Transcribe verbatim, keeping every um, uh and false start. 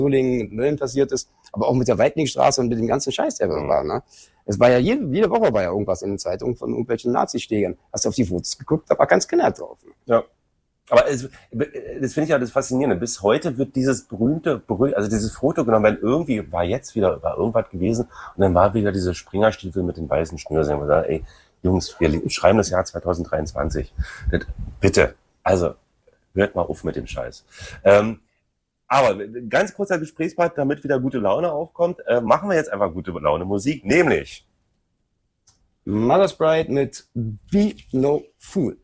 Solingen passiert ist, aber auch mit der Weitlingstraße und mit dem ganzen Scheiß, der mhm. war. Ne? Es war ja jede, jede Woche war ja irgendwas in den Zeitungen von irgendwelchen Nazi-Stegern. Hast du auf die Fotos geguckt, da war ganz Kinder drauf. Ne? Ja. Aber es, das finde ich ja das Faszinierende. Bis heute wird dieses berühmte, berühmte, also dieses Foto genommen, weil irgendwie war jetzt wieder, war irgendwas gewesen und dann war wieder diese Springerstiefel mit den weißen Schnürsenkeln. Und gesagt, ey, Jungs, wir schreiben das Jahr zwanzig dreiundzwanzig. Das, bitte, also hört mal auf mit dem Scheiß. Ähm, aber ganz kurzer Gesprächspart, damit wieder gute Laune aufkommt, äh, machen wir jetzt einfach gute Laune Musik, nämlich Mother's Bride mit Be No Fool.